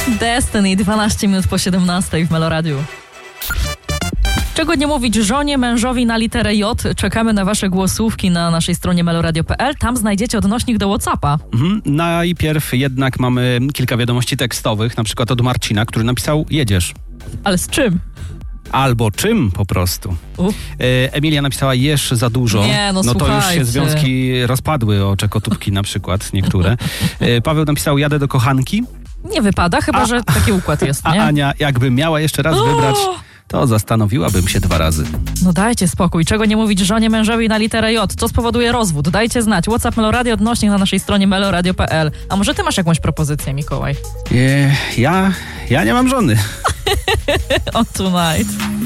Destiny, 12 minut po 17 w Meloradiu. Czego nie mówić żonie, mężowi na literę J? Czekamy na wasze głosówki na naszej stronie meloradio.pl. Tam znajdziecie odnośnik do WhatsAppa. Najpierw jednak mamy kilka wiadomości tekstowych, na przykład od Marcina, który napisał: jedziesz. Ale z czym? Albo czym po prostu. Emilia napisała: jesz za dużo. Nie, no to już słuchajcie. się związki rozpadły o czekotówki na przykład, niektóre. Paweł napisał: jadę do kochanki. Nie wypada, chyba że taki układ jest, nie? A Ania, jakby miała jeszcze raz wybrać, to zastanowiłabym się 2 razy. No dajcie spokój. Czego nie mówić żonie, mężowi na literę J? Co spowoduje rozwód? Dajcie znać. WhatsApp Meloradio, odnośnik na naszej stronie meloradio.pl. A może ty masz jakąś propozycję, Mikołaj? Ja nie mam żony. On tonight.